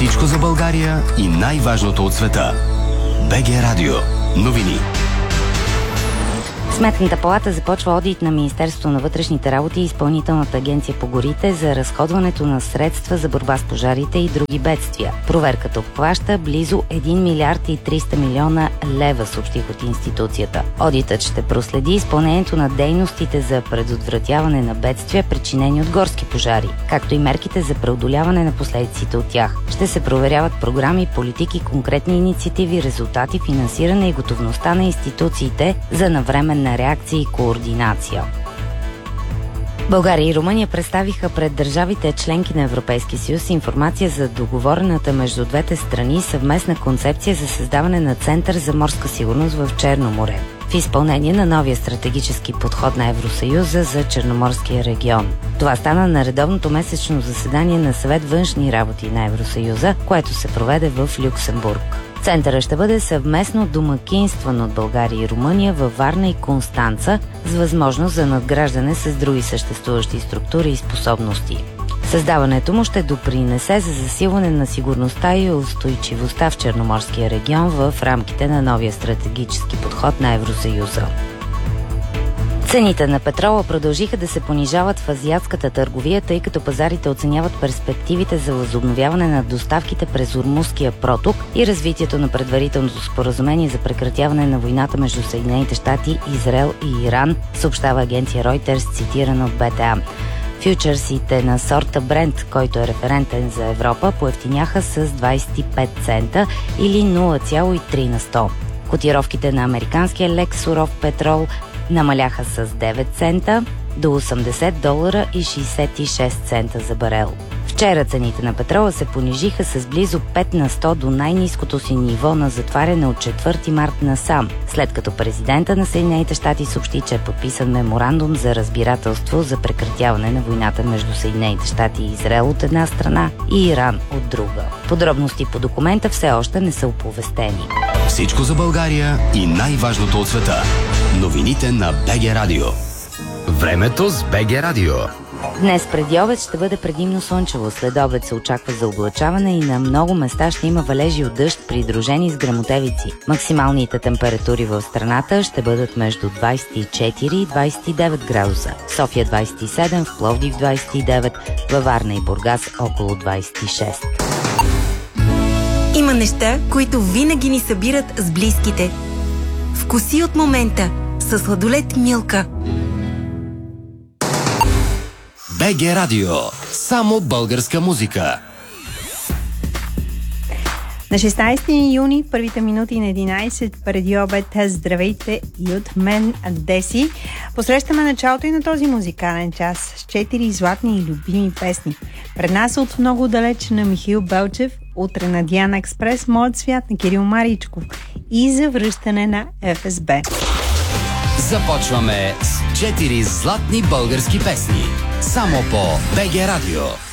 Всичко за България и най-важното от света. БГ Радио. Новини. Сметната палата започва одит на Министерството на вътрешните работи и Изпълнителната агенция по горите за разходването на средства за борба с пожарите и други бедствия. Проверката обхваща близо 1 милиард и 300 милиона лева, съобщих от институцията. Одитът ще проследи изпълнението на дейностите за предотвратяване на бедствия, причинени от горски пожари, както и мерките за преодоляване на последиците от тях. Ще се проверяват програми, политики, конкретни инициативи, резултати, финансиране и готовността на институциите за навременна реакция и координация. България и Румъния представиха пред държавите членки на Европейския съюз информация за договорената между двете страни съвместна концепция за създаване на Център за морска сигурност в Черно море, в изпълнение на новия стратегически подход на Евросъюза за Черноморския регион. Това стана на редовното месечно заседание на Съвет външни работи на Евросъюза, което се проведе в Люксембург. Центърът ще бъде съвместно домакинстван от България и Румъния във Варна и Констанца с възможност за надграждане с други съществуващи структури и способности. Създаването му ще допринесе за засилване на сигурността и устойчивостта в Черноморския регион в рамките на новия стратегически подход на Евросъюза. Цените на петрола продължиха да се понижават в азиатската търговия, тъй като пазарите оценяват перспективите за възобновяване на доставките през Ормузския проток и развитието на предварителното споразумение за прекратяване на войната между Съединените щати, Израел и Иран, съобщава агенция Reuters, цитирана от БТА. Фючърсите на сорта Брент, който е референтен за Европа, поевтиняха с 25 цента или 0,3 на 100. Котировките на американския лек суров петрол намаляха с 9 цента до $80 и 66 цента за барел. Вчера цените на петрола се понижиха с близо 5 на 100 до най-ниското си ниво на затваряне от 4 март насам, след като президента на Съединените щати съобщи, че е подписан меморандум за разбирателство за прекратяване на войната между Съединените щати и Израел от една страна и Иран от друга. Подробности по документа все още не са оповестени. Всичко за България и най-важното от света. Новините на БГ Радио. Времето с БГ Радио. Днес преди обед ще бъде предимно слънчево. След обед се очаква заоблачаване и на много места ще има валежи от дъжд, придружени с гръмотевици. Максималните температури в страната ще бъдат между 24 и 29 градуса. В София 27, в Пловдив 29, във Варна и Бургас около 26. Има неща, които винаги ни събират с близките. Вкуси от момента със сладолед Милка. БГ Радио. Само българска музика. На 16 юни, първите минути на 11 преди обед, здравейте и от мен, Деси. Посрещаме началото и на този музикален час с 4 златни и любими песни. Пред нас от много далеч на Михаил Белчев, утре на Диана Експрес, Моят свят на Кирил Маричков и завръщане на ФСБ. Започваме с 4 златни български песни. Само по БГ Радио.